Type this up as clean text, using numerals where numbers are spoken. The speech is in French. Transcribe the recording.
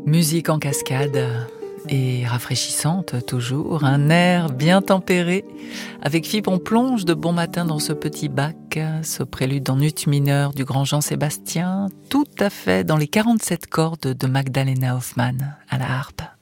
Musique en cascade et rafraîchissante toujours, un air bien tempéré. Avec Fibre, on plonge de bon matin dans ce petit Bach, ce prélude en ut mineur du grand Jean-Sébastien, tout à fait dans les 47 cordes de Magdalena Hoffmann à la harpe.